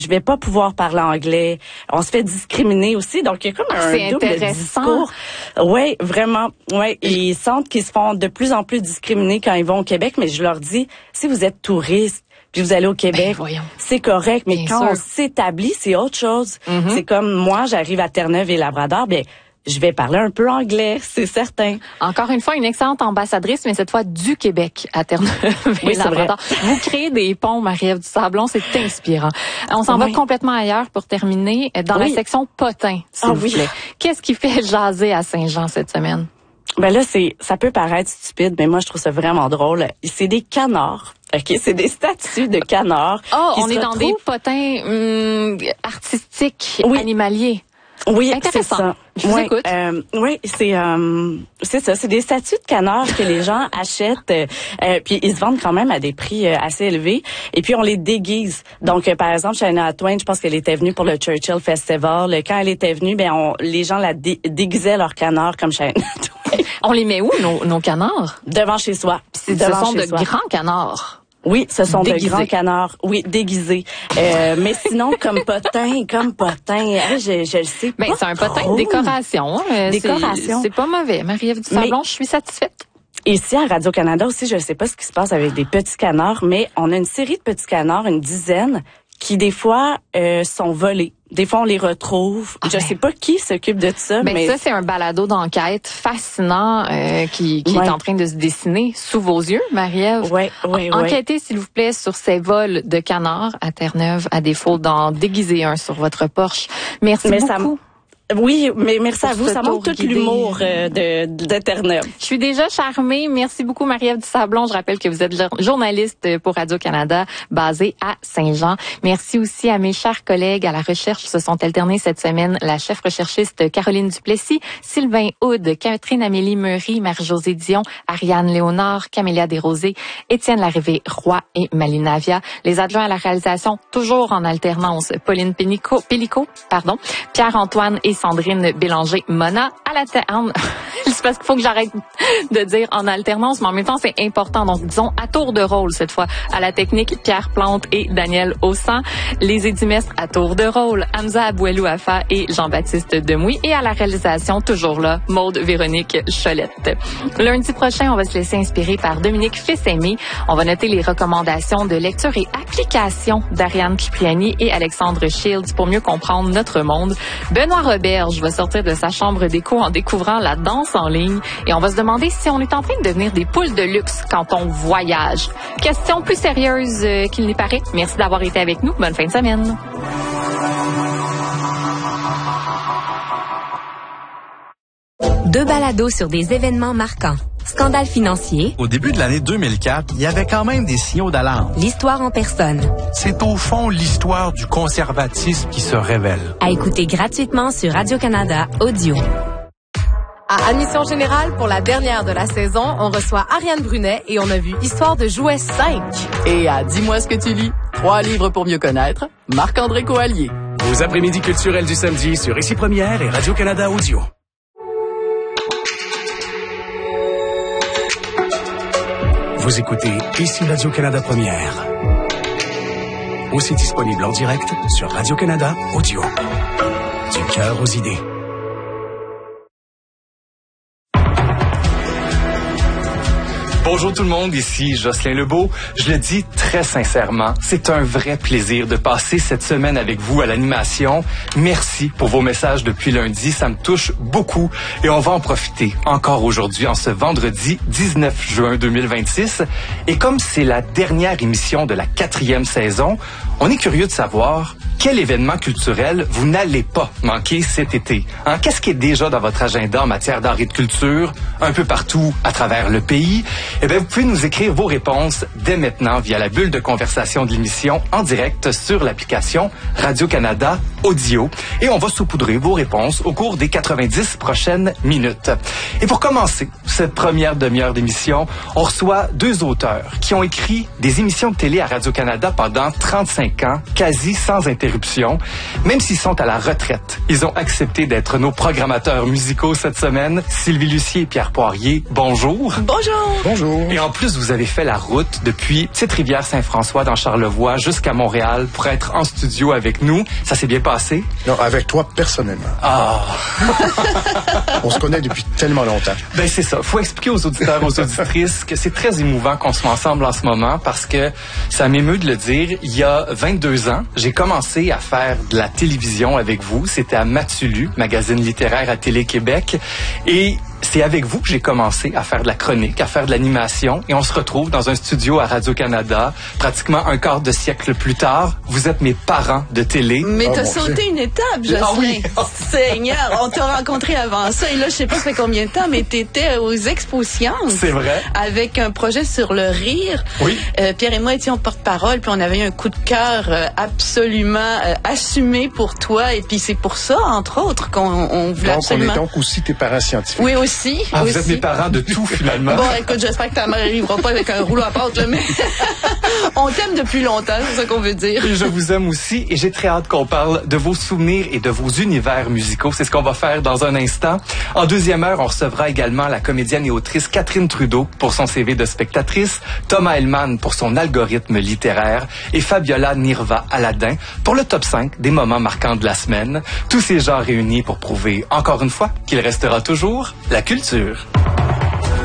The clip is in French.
je vais pas pouvoir parler anglais. On se fait discriminer aussi, donc il y a comme un double discours. Oui, vraiment. Ouais, ils sentent qu'ils se font de plus en plus discriminés quand ils vont au Québec, mais je leur dis, si vous êtes touriste, puis vous allez au Québec, c'est correct, mais quand on s'établit, c'est autre chose. C'est comme moi, j'arrive à Terre-Neuve et Labrador, bien, je vais parler un peu anglais, c'est certain. Encore une fois, une excellente ambassadrice, mais cette fois du Québec à Terre-Neuve et Labrador. Vous créez des ponts, Marie-Ève Dusablon, c'est inspirant. On s'en va complètement ailleurs pour terminer dans la section potin, s'il vous plaît. Qu'est-ce qui fait jaser à Saint-Jean cette semaine? Ben là, ça peut paraître stupide, mais moi, je trouve ça vraiment drôle. C'est des canards. OK, c'est des statues de canards. Oh, on est dans des potins artistiques, animaliers. Oui, intéressant. C'est ça. Je vous écoute. Oui, c'est ça. C'est des statues de canards que les gens achètent, puis ils se vendent quand même à des prix assez élevés. Et puis on les déguise. Donc, par exemple, Shania Twain, je pense qu'elle était venue pour le Churchill Festival. Quand elle était venue, les gens la déguisaient leurs canards comme Shania Twain. On les met où nos canards? Devant chez soi. Ce sont de grands canards. Oui, ce sont de grands canards. Oui, déguisés. Mais sinon, comme potin, je le sais pas. Ben, c'est un potin de décoration. Décoration. C'est pas mauvais. Marie-Ève Dusablon, je suis satisfaite. Ici, à Radio-Canada aussi, je sais pas ce qui se passe avec des petits canards, mais on a une série de petits canards, une dizaine, qui des fois sont volés. Des fois, on les retrouve. Je sais pas qui s'occupe de ça. Mais ça, c'est un balado d'enquête fascinant qui est en train de se dessiner sous vos yeux, Marie-Ève. Oui. Enquêtez, s'il vous plaît, sur ces vols de canards à Terre-Neuve, à défaut d'en déguiser un sur votre Porsche. Merci beaucoup. Oui, mais merci à vous. Ça montre tout l'humour de Terre-Neuve. Je suis déjà charmée. Merci beaucoup, Marie-Ève Dusablon. Je rappelle que vous êtes journaliste pour Radio-Canada, basée à Saint-Jean. Merci aussi à mes chers collègues à la recherche. Se sont alternés cette semaine la chef recherchiste Caroline Duplessis, Sylvain Houde, Catherine-Amélie Meury, Marie-Josée Dion, Ariane Léonard, Camélia Desrosiers, Étienne Larrivée-Roy et Malinavia. Les adjoints à la réalisation, toujours en alternance, Pauline Pellicot, Pierre-Antoine et Sandrine Bélanger-Mona à la c'est parce qu'il faut que j'arrête de dire en alternance, mais en même temps, c'est important. Donc, disons à tour de rôle cette fois. À la technique, Pierre Plante et Daniel Haussan. Les édimestres à tour de rôle, Hamza Abouelou-Afa et Jean-Baptiste Demouy. Et à la réalisation, toujours là, Maude Véronique Cholette. Lundi prochain, on va se laisser inspirer par Dominique Fils-Aimé. On va noter les recommandations de lecture et application d'Ariane Cipriani et Alexandre Shields pour mieux comprendre notre monde. Benoît Roberge va sortir de sa chambre d'écho en découvrant la danse en ligne et on va se demander si on est en train de devenir des poules de luxe quand on voyage. Question plus sérieuse qu'il n'y paraît. Merci d'avoir été avec nous. Bonne fin de semaine. Deux balados sur des événements marquants. Scandale financier. Au début de l'année 2004, il y avait quand même des signaux d'alarme. L'histoire en personne. C'est au fond l'histoire du conservatisme qui se révèle. À écouter gratuitement sur Radio-Canada Audio. À Admission Générale, pour la dernière de la saison, on reçoit Ariane Brunet et on a vu Histoire de jouets 5. Et à Dis-moi ce que tu lis, 3 livres pour mieux connaître, Marc-André Coallier. Aux après-midi culturels du samedi sur Ici Première et Radio-Canada Audio. Vous écoutez Ici Radio-Canada Première. Aussi disponible en direct sur Radio-Canada Audio. Du cœur aux idées. Bonjour tout le monde, ici Jocelyn Lebeau. Je le dis très sincèrement, c'est un vrai plaisir de passer cette semaine avec vous à l'animation. Merci pour vos messages depuis lundi, ça me touche beaucoup et on va en profiter encore aujourd'hui en ce vendredi 19 juin 2026. Et comme c'est la dernière émission de la 4e saison, on est curieux de savoir quel événement culturel vous n'allez pas manquer cet été. Qu'est-ce qui est déjà dans votre agenda en matière d'art et de culture, un peu partout à travers le pays? Eh bien, vous pouvez nous écrire vos réponses dès maintenant via la bulle de conversation de l'émission en direct sur l'application Radio-Canada Audio. Et on va saupoudrer vos réponses au cours des 90 prochaines minutes. Et pour commencer cette première demi-heure d'émission, on reçoit 2 auteurs qui ont écrit des émissions de télé à Radio-Canada pendant 35 ans, quasi sans interruption. interruption. Même s'ils sont à la retraite, ils ont accepté d'être nos programmateurs musicaux cette semaine. Sylvie Lucier et Pierre Poirier, bonjour. Bonjour. Bonjour. Et en plus, vous avez fait la route depuis Petite-Rivière-Saint-François dans Charlevoix jusqu'à Montréal pour être en studio avec nous. Ça s'est bien passé? Non, avec toi personnellement. Ah! On se connaît depuis tellement longtemps. Ben c'est ça. Faut expliquer aux auditeurs, aux auditrices que c'est très émouvant qu'on soit ensemble en ce moment parce que ça m'émeut de le dire. Il y a 22 ans, j'ai commencé à faire de la télévision avec vous. C'était à Matulu, magazine littéraire à Télé-Québec. Et c'est avec vous que j'ai commencé à faire de la chronique, à faire de l'animation. Et on se retrouve dans un studio à Radio-Canada, pratiquement un quart de siècle plus tard. Vous êtes mes parents de télé. Mais t'as sauté une étape, Jocelyn. Ah oui. Seigneur, on t'a rencontré avant ça. Et là, je sais pas ça fait combien de temps, mais t'étais aux Expos Sciences. C'est vrai. Avec un projet sur le rire. Oui. Pierre et moi étions porte-parole, puis on avait eu un coup de cœur absolument assumé pour toi. Et puis c'est pour ça, entre autres, qu'on voulait absolument... Donc, on est donc aussi tes parents scientifiques. Oui, aussi. Ah, aussi. vous êtes mes parents de tout, finalement. Bon, écoute, j'espère que ta mère n'arrivera pas avec un rouleau à pâte, là, mais on t'aime depuis longtemps, c'est ça qu'on veut dire. Et je vous aime aussi et j'ai très hâte qu'on parle de vos souvenirs et de vos univers musicaux. C'est ce qu'on va faire dans un instant. En deuxième heure, on recevra également la comédienne et autrice Catherine Trudeau pour son CV de spectatrice, Thomas Hellman pour son algorithme littéraire et Fabiola Nirva-Aladin pour le top 5 des moments marquants de la semaine. Tous ces genres réunis pour prouver encore une fois qu'il restera toujours la culture.